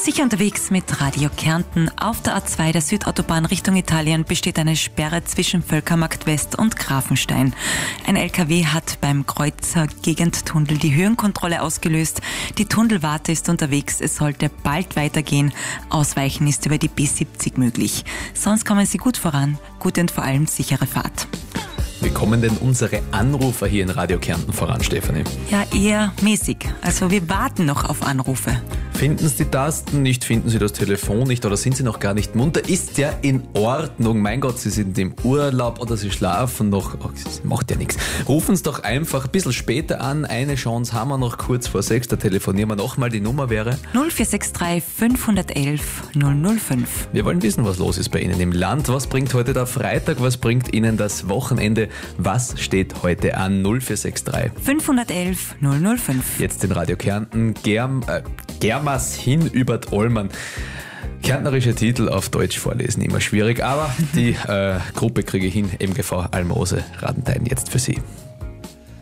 Sicher unterwegs mit Radio Kärnten. Auf der A2 der Südautobahn Richtung Italien besteht eine Sperre zwischen Völkermarkt West und Grafenstein. Ein LKW hat beim Kreuzer Gegendtunnel die Höhenkontrolle ausgelöst. Die Tunnelwarte ist unterwegs. Es sollte bald weitergehen. Ausweichen ist über die B70 möglich. Sonst kommen Sie gut voran. Gute und vor allem sichere Fahrt. Wie kommen denn unsere Anrufer hier in Radio Kärnten voran, Stefanie? Ja, eher mäßig. Also wir warten noch auf Anrufe. Finden Sie die Tasten nicht, finden Sie das Telefon nicht oder sind Sie noch gar nicht munter? Ist ja in Ordnung. Mein Gott, Sie sind im Urlaub oder Sie schlafen noch. Oh, das macht ja nichts. Rufen Sie doch einfach ein bisschen später an. Eine Chance haben wir noch kurz vor 6. Da telefonieren wir nochmal. Die Nummer wäre 0463 511 005. Wir wollen wissen, was los ist bei Ihnen im Land. Was bringt heute der Freitag? Was bringt Ihnen das Wochenende? Was steht heute an? 0463 511 005. Jetzt in Radio Kärnten. Germas hin über d'Olman. Kärntnerische Titel auf Deutsch vorlesen, immer schwierig, aber die Gruppe kriege ich hin. MGV Almose, Radenthein jetzt für Sie.